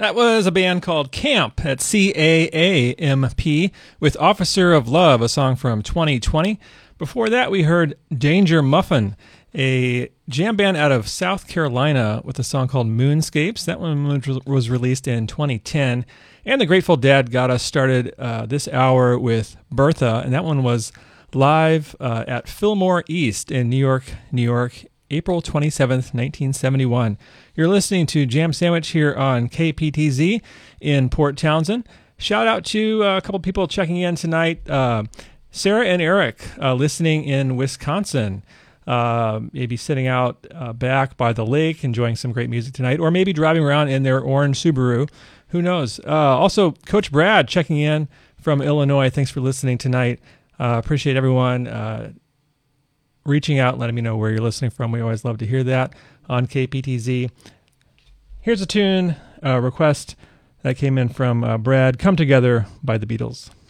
That was a band called Camp at CAAMP with Officer of Love, a song from 2020. Before that, we heard Danger Muffin, a jam band out of South Carolina with a song called Moonscapes. That one was released in 2010. And the Grateful Dead got us started this hour with Bertha, and that one was live at Fillmore East in New York, April 27th, 1971. You're listening to Jam Sandwich here on KPTZ in Port Townsend. Shout out to a couple people checking in tonight. Sarah and Eric listening in Wisconsin. Maybe sitting out back by the lake, enjoying some great music tonight, or maybe driving around in their orange Subaru. Who knows? Also, Coach Brad checking in from Illinois. Thanks for listening tonight. Appreciate everyone reaching out, letting me know where you're listening from. We always love to hear that on KPTZ. Here's a tune request that came in from Brad, Come Together by the Beatles.